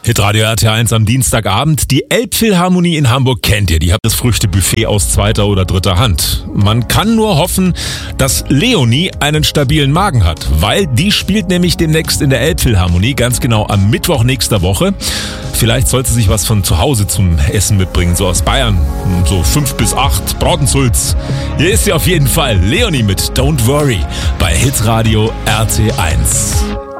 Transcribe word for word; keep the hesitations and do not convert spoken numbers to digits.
Hitradio R T eins am Dienstagabend. Die Elbphilharmonie in Hamburg kennt ihr. Die hat das Früchtebuffet aus zweiter oder dritter Hand. Man kann nur hoffen, dass Leonie einen stabilen Magen hat, weil die spielt nämlich demnächst in der Elbphilharmonie, ganz genau am Mittwoch nächster Woche. Vielleicht sollte sie sich was von zu Hause zum Essen mitbringen, so aus Bayern. So fünf bis acht Bratensulz. Hier ist sie auf jeden Fall. Leonie mit Don't Worry bei Hitradio R T eins.